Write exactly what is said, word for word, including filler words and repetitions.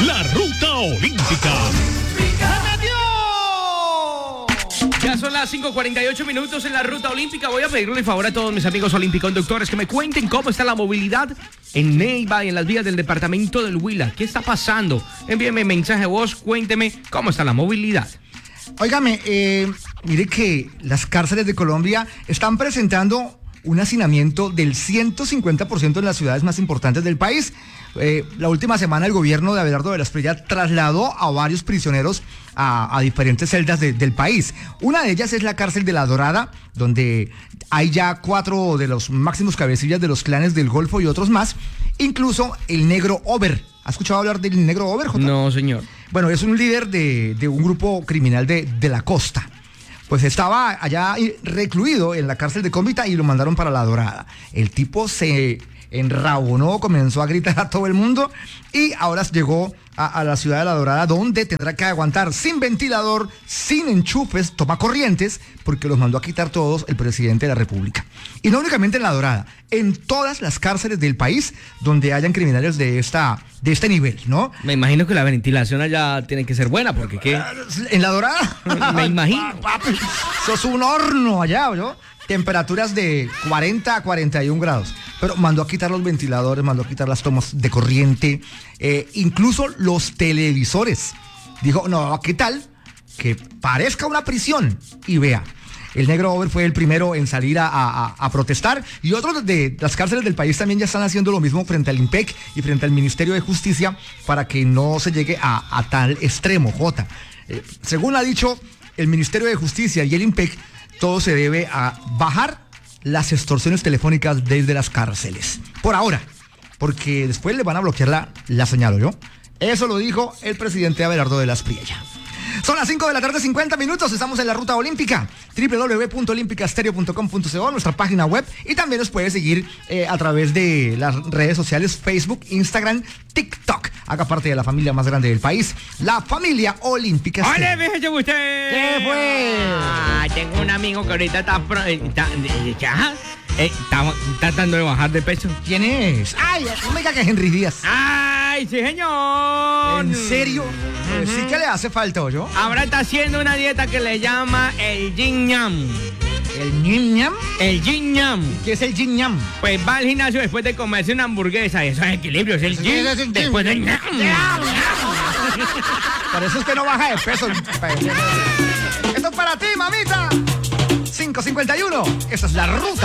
la ruta olímpica. Ya son las cinco cuarenta y ocho minutos en la ruta olímpica. Voy a pedirle el favor a todos mis amigos olímpico-conductores que me cuenten cómo está la movilidad en Neiva y en las vías del departamento del Huila. ¿Qué está pasando? Envíenme mensaje de voz, cuénteme cómo está la movilidad. Óigame, eh, mire que las cárceles de Colombia están presentando un hacinamiento del ciento cincuenta por ciento en las ciudades más importantes del país. Eh, la última semana el gobierno de Abelardo de la Espriella trasladó a varios prisioneros a, a diferentes celdas de, del país. Una de ellas es la cárcel de La Dorada, donde hay ya cuatro de los máximos cabecillas de los clanes del Golfo y otros más, incluso el Negro Over. ¿Has escuchado hablar del Negro Over, Jota? No, señor. Bueno, es un líder de, de un grupo criminal de, de la costa. Pues estaba allá recluido en la cárcel de Cómbita y lo mandaron para La Dorada. El tipo se enrabonó, comenzó a gritar a todo el mundo y ahora llegó a, a la ciudad de La Dorada, donde tendrá que aguantar sin ventilador, sin enchufes, tomacorrientes, porque los mandó a quitar todos el presidente de la República. Y no únicamente en La Dorada, en todas las cárceles del país donde hayan criminales de esta de este nivel, ¿no? Me imagino que la ventilación allá tiene que ser buena, porque ¿qué? ¿En La Dorada? Me imagino. Papi, sos un horno allá, ¿no? Temperaturas de cuarenta a cuarenta y un grados. Pero mandó a quitar los ventiladores, mandó a quitar las tomas de corriente, eh, incluso los televisores. Dijo, no, ¿qué tal? Que parezca una prisión. Y vea, el Negro Over fue el primero en salir a, a, a protestar, y otros de las cárceles del país también ya están haciendo lo mismo frente al IMPEC y frente al Ministerio de Justicia para que no se llegue a, a tal extremo, Jota. Eh, según ha dicho el Ministerio de Justicia y el IMPEC, todo se debe a bajar las extorsiones telefónicas desde las cárceles. Por ahora, porque después le van a bloquear la, la señal, ¿yo? Eso lo dijo el presidente Abelardo de la Espriella. Son las cinco de la tarde, cincuenta minutos, estamos en la ruta olímpica, doble u doble u doble u punto olímpica estéreo punto com punto co, nuestra página web, y también nos puede seguir eh, a través de las redes sociales, Facebook, Instagram, TikTok. Haga parte de la familia más grande del país, la familia olímpica. ¡Hola, fíjese usted! ¿Qué fue? Ah, tengo un amigo que ahorita está... Pro, está, está, está tratando de bajar de peso. ¿Quién es? Ay, no me diga que es Henry Díaz. ¡Ay, sí, señor! ¿En serio? Pues sí que le hace falta, ¿yo? Ahora está haciendo una dieta que le llama el yin ñam. ¿El yin ñam? El yin ñam. ¿Qué es el yin ñam? Pues va al gimnasio después de comerse una hamburguesa. Eso es equilibrio, es el Eso yin. es el Después yin. del ñam. Por eso es que no baja de peso. Esto es para ti, mamita. cinco cincuenta y uno. Esa es la ruta.